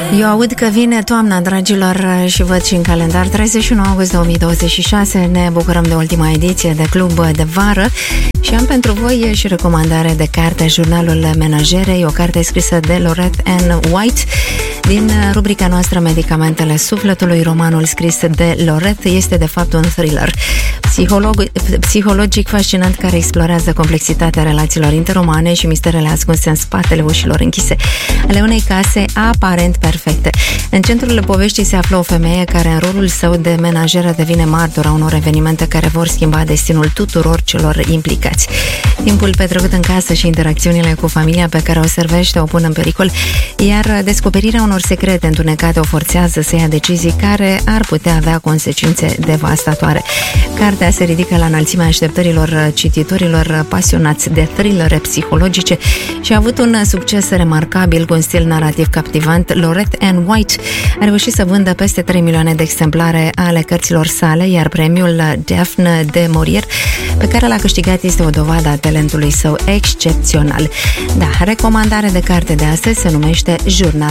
Eu aud că vine toamna, dragilor, și văd și în calendar 31 august 2026. Ne bucurăm de ultima ediție de Club de Vară și am pentru voi și recomandare de carte, Jurnalul Menajerei, o carte scrisă de Lorette Ann White din rubrica noastră Medicamentele Sufletului. Romanul scris de Lorette este de fapt un thriller psihologic fascinant care explorează complexitatea relațiilor interumane și misterele ascunse în spatele ușilor închise ale unei case aparent perfecte. În centrul poveștii se află o femeie care în rolul său de menajeră devine martora unor evenimente care vor schimba destinul tuturor celor implicați. Timpul petrecut în casă și interacțiunile cu familia pe care o servește o pun în pericol, iar descoperirea unor secrete întunecate o forțează să ia decizii care ar putea avea consecințe devastatoare. Cartea se ridică la înălțimea așteptărilor cititorilor pasionați de thrillere psihologice și a avut un succes remarcabil cu un stil narrativ captivant. Lorette Ann White a reușit să vândă peste 3 milioane de exemplare ale cărților sale, iar premiul Daphne de Maurier pe care l-a câștigat este o dovadă a talentului său excepțional. Da, recomandare de carte de astăzi se numește Jurnal